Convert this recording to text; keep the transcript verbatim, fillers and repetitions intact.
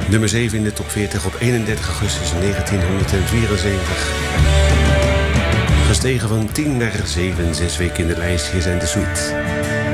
Nummer zeven in de top veertig op eenendertig augustus negentienhonderdvierenzeventig. Gestegen van tien naar zeven, zes weken in de lijst. Hier zijn de Sweet.